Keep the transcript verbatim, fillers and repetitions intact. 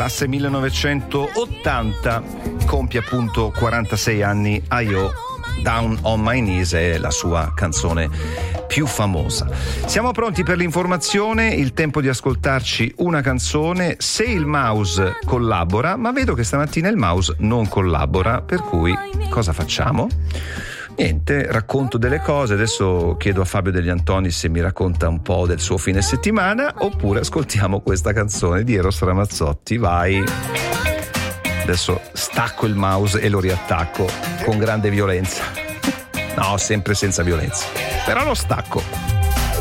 classe millenovecentottanta, compie appunto quarantasei anni I O Down on My Knees è la sua canzone più famosa. Siamo pronti per l'informazione, il tempo di ascoltarci una canzone. Se il mouse collabora, ma vedo che stamattina il mouse non collabora, per cui cosa facciamo? Niente, racconto delle cose. Adesso chiedo a Fabio Degli Antoni se mi racconta un po' del suo fine settimana, oppure ascoltiamo questa canzone di Eros Ramazzotti. Vai. Adesso stacco il mouse e lo riattacco con grande violenza. No, sempre senza violenza. Però lo stacco.